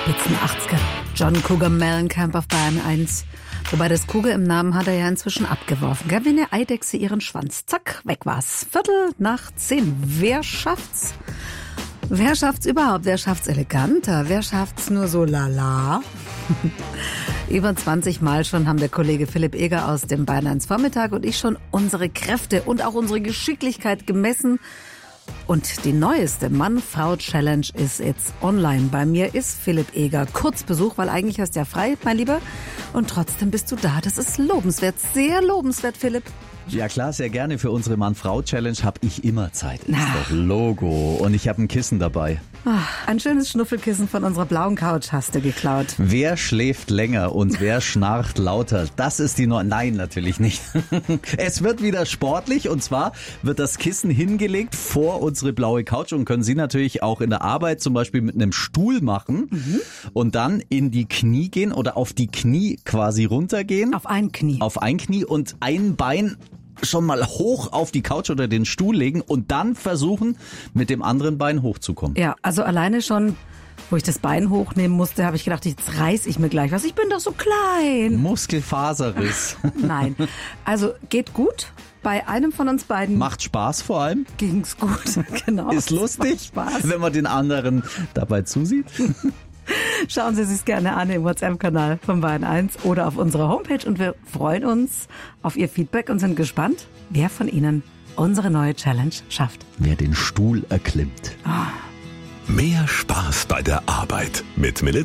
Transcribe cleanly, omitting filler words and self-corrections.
Spitzen 80er. John Cougar Mellencamp auf Bayern 1. Wobei das Cougar im Namen hat er ja inzwischen abgeworfen. Gell? Wie eine Eidechse ihren Schwanz. Zack, weg war's. 9:15. Wer schafft's? Wer schafft's überhaupt? Wer schafft's eleganter? Wer schafft's nur so lala? Über 20 Mal schon haben der Kollege Philipp Eger aus dem Bayern 1 Vormittag und ich schon unsere Kräfte und auch unsere Geschicklichkeit gemessen. Und die neueste Mann-Frau-Challenge ist jetzt online. Bei mir ist Philipp Eger. Kurzbesuch, weil eigentlich hast du ja frei, mein Lieber. Und trotzdem bist du da. Das ist lobenswert, sehr lobenswert, Philipp. Ja klar, sehr gerne. Für unsere Mann-Frau-Challenge habe ich immer Zeit. Ist doch Logo. Und ich habe ein Kissen dabei. Ein schönes Schnuffelkissen von unserer blauen Couch hast du geklaut. Wer schläft länger und wer schnarcht lauter? Das ist die Nein, natürlich nicht. Es wird wieder sportlich und zwar wird das Kissen hingelegt vor unsere blaue Couch und können Sie natürlich auch in der Arbeit zum Beispiel mit einem Stuhl machen und dann in die Knie gehen oder auf die Knie quasi runtergehen. Auf ein Knie. Auf ein Knie und ein Bein schon mal hoch auf die Couch oder den Stuhl legen und dann versuchen, mit dem anderen Bein hochzukommen. Ja, also alleine schon, wo ich das Bein hochnehmen musste, habe ich gedacht, jetzt reiß ich mir gleich was. Ich bin doch so klein. Muskelfaserriss. Nein, also geht gut. Bei einem von uns beiden Macht Spaß vor allem. ging's gut. Genau. Ist lustig, wenn man den anderen dabei zusieht. Schauen Sie sich's gerne an im WhatsApp-Kanal von Bayern 1 oder auf unserer Homepage und wir freuen uns auf Ihr Feedback und sind gespannt, wer von Ihnen unsere neue Challenge schafft. Wer den Stuhl erklimmt. Mehr Spaß bei der Arbeit mit Melissa.